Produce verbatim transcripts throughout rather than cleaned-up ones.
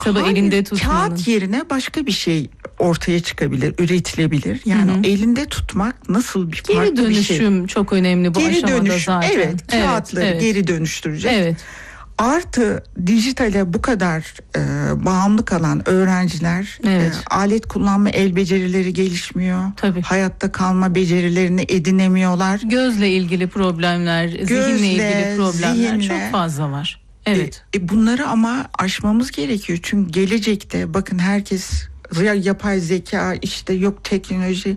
Tabii Hayır, elinde tutmanın. Kağıt yerine başka bir şey ortaya çıkabilir, üretilebilir. Yani hı hı. elinde tutmak nasıl bir farklı geri bir şey. Geri dönüşüm çok önemli bu geri aşamada dönüşüm, zaten. Evet, kağıtları evet, evet. geri dönüştüreceğiz. Evet. Artı dijitale bu kadar e, bağımlı kalan öğrenciler, evet. e, alet kullanma el becerileri gelişmiyor. Tabii. Hayatta kalma becerilerini edinemiyorlar. Gözle ilgili problemler, Gözle, zihinle ilgili problemler zihinle, çok fazla var. Evet. E, e, bunları ama aşmamız gerekiyor. Çünkü gelecekte bakın herkes yapay zeka, işte yok teknoloji.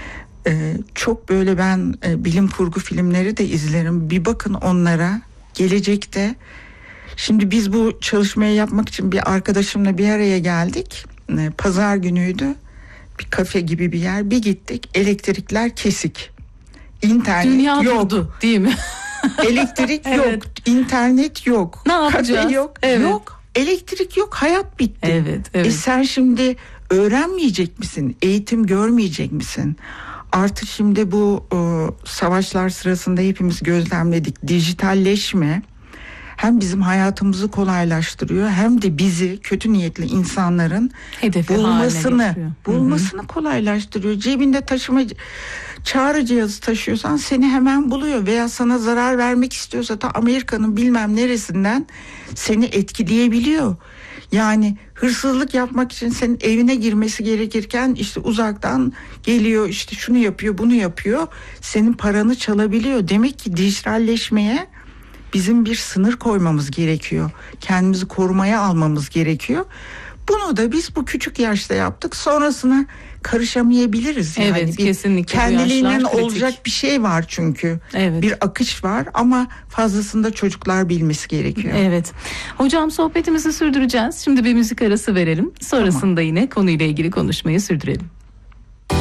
E, çok böyle ben e, bilim kurgu filmleri de izlerim. Bir bakın onlara gelecekte. Şimdi biz bu çalışmayı yapmak için bir arkadaşımla bir araya geldik. Pazar günüydü. Bir kafe gibi bir yer. Bir gittik. Elektrikler kesik. İnternet Dünya yok. Durdu, değil mi? Elektrik evet. yok. İnternet yok. Ne yapacağız? Kafe yok. Evet. Yok. Elektrik yok. Hayat bitti. Evet, evet. E sen şimdi öğrenmeyecek misin? Eğitim görmeyecek misin? Artı şimdi bu o, savaşlar sırasında hepimiz gözlemledik. Dijitalleşme hem bizim hayatımızı kolaylaştırıyor hem de bizi kötü niyetli insanların hedefi bulmasını bulmasını Hı-hı. kolaylaştırıyor. Cebinde taşıma çağrı cihazı taşıyorsan seni hemen buluyor veya sana zarar vermek istiyorsa ta Amerika'nın bilmem neresinden seni etkileyebiliyor. Yani hırsızlık yapmak için senin evine girmesi gerekirken işte uzaktan geliyor, işte şunu yapıyor, bunu yapıyor. Senin paranı çalabiliyor. Demek ki dijitalleşmeye bizim bir sınır koymamız gerekiyor. Kendimizi korumaya almamız gerekiyor. Bunu da biz bu küçük yaşta yaptık. Sonrasına karışamayabiliriz. Yani evet, bir kesinlikle. kendiliğinden olacak bir şey var çünkü. Evet. Bir akış var ama fazlasında çocuklar bilmesi gerekiyor. Evet. Hocam sohbetimizi sürdüreceğiz. Şimdi bir müzik arası verelim. Sonrasında tamam. yine konuyla ilgili konuşmayı sürdürelim.